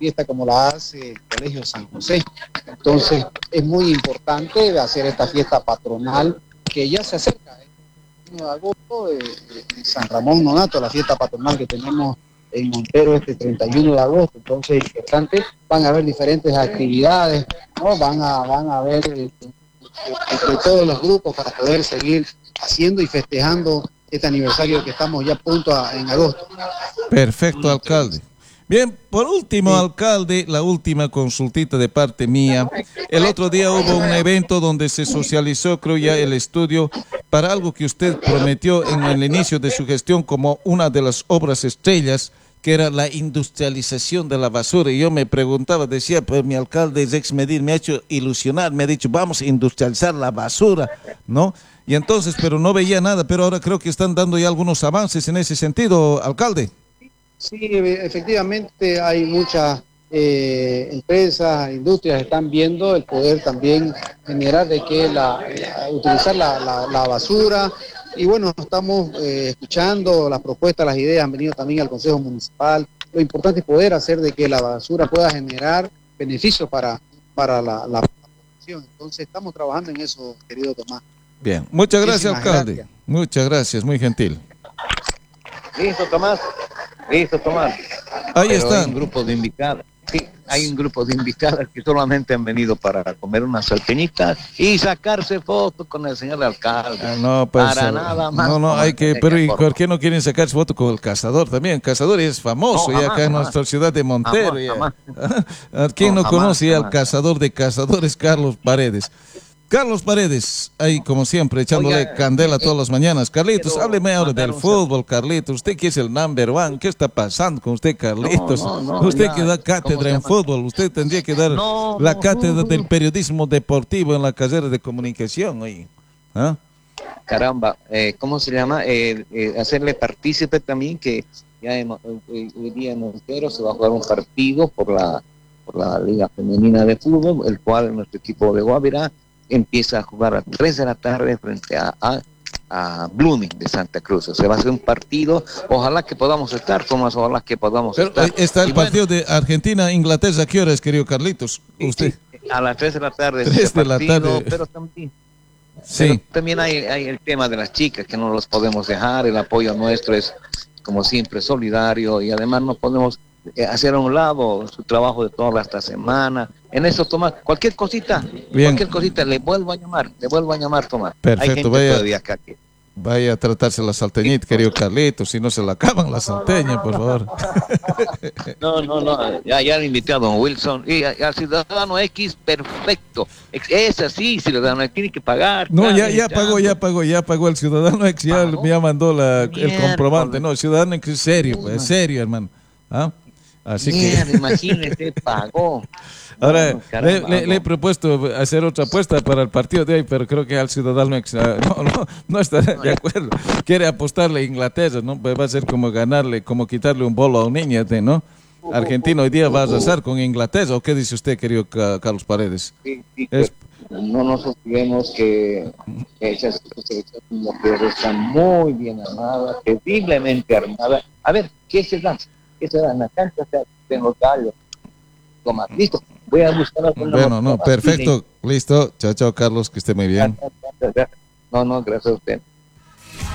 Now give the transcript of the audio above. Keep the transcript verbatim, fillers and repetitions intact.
fiesta como la hace el Colegio San José. Entonces es muy importante hacer esta fiesta patronal que ya se acerca. El uno de agosto, eh, en San Ramón Nonato, la fiesta patronal que tenemos en Montero este treinta y uno de agosto. Entonces es importante, van a haber diferentes actividades, ¿no? Van a, van a haber eh, entre todos los grupos para poder seguir haciendo y festejando este aniversario que estamos ya a punto a, en agosto. Perfecto, alcalde. Bien, por último, sí. Alcalde, la última consultita de parte mía. El otro día hubo un evento donde se socializó, creo ya, el estudio para algo que usted prometió en el inicio de su gestión como una de las obras estrellas, que era la industrialización de la basura. Y yo me preguntaba, decía, pues mi alcalde es ex Medir, me ha hecho ilusionar, me ha dicho, vamos a industrializar la basura, ¿no? Y entonces, pero no veía nada, pero ahora creo que están dando ya algunos avances en ese sentido, alcalde. Sí, efectivamente hay muchas eh, empresas, industrias que están viendo el poder también generar de que la, la utilizar la, la, la basura. Y bueno, estamos eh, escuchando las propuestas, las ideas han venido también al Consejo Municipal. Lo importante es poder hacer de que la basura pueda generar beneficios para, para la, la población. Entonces estamos trabajando en eso, querido Tomás. Bien, muchas gracias, alcalde. Gracias. Muchas gracias, muy gentil. Listo, Tomás. Listo, Tomás. Ahí Pero está. Hay un grupo de invitadas. Sí, hay un grupo de invitadas que solamente han venido para comer unas salteñitas y sacarse fotos con el señor alcalde. Ah, no, pues, para uh, nada más. No, no, hay que, pero ¿y por qué no quieren sacarse fotos con el cazador también? El cazador es famoso no, jamás, ya acá en nuestra ciudad de Montero. Jamás, jamás. ¿A quién no, no jamás, conoce jamás. al cazador de cazadores, Carlos Paredes? Carlos Paredes, ahí como siempre, echándole Oiga, candela eh, todas las mañanas. Carlitos, hábleme ahora del fútbol, Carlitos. Usted que es el number one, ¿qué está pasando con usted, Carlitos? No, no, no, usted ya, que da cátedra en fútbol, usted tendría que dar no, la no, cátedra no, del periodismo deportivo en la carrera de comunicación. Oye. ¿Ah? Caramba, eh, ¿cómo se llama? Eh, eh, hacerle partícipe también que ya en, hoy, hoy día en Montero se va a jugar un partido por la, por la Liga Femenina de Fútbol, el cual nuestro equipo de Guavirá empieza a jugar a tres de la tarde frente a, a, a Blooming de Santa Cruz. O sea, va a ser un partido, ojalá que podamos estar, Tomás, ojalá que podamos Pero estar. Está el y partido bueno, de Argentina-Inglaterra, ¿a qué hora es, querido Carlitos? Usted. Sí, a las tres de la tarde. tres de la tarde. Pero también, sí. pero también hay, hay el tema de las chicas, que no los podemos dejar, el apoyo nuestro es, como siempre, solidario, y además no podemos hacer a un lado su trabajo de toda esta semana. En eso, Tomás, cualquier cosita, Bien. cualquier cosita, le vuelvo a llamar, le vuelvo a llamar, Tomás. Perfecto, Hay gente vaya, todavía acá que... vaya a tratarse la salteñita, querido Carlitos, si no se la acaban la salteña, por favor. No, no, no, ya, ya le invité a don Wilson, y al Ciudadano X, perfecto, es así, Ciudadano X tiene que pagar. No, ya, ya pagó, ya pagó, ya pagó el Ciudadano X, ya, ya mandó la, el comprobante, no, el Ciudadano X es serio, pues, es serio, hermano. ¿Ah? Así Mierda, que... imagínese, pagó. Ahora, no, caramba, le, le, le he propuesto hacer otra apuesta para el partido de hoy, pero creo que al Ciudadano X no, no, no está de acuerdo. Quiere apostarle a Inglaterra, ¿no? Pues va a ser como ganarle, como quitarle un bolo a un niño, ¿no? Argentina hoy día va a arrasar con Inglaterra, ¿o qué dice usted, querido Carlos Paredes? Sí, sí, es... No nos olvidemos que esa selección está muy bien armada, terriblemente armada. A ver, ¿qué se da? ¿Qué se da en la cancha? Tengo gallo. Toma, listo. Voy a buscar a Bueno, no, perfecto. Listo. Chao, chao, Carlos, que esté muy bien. No, no, gracias a usted.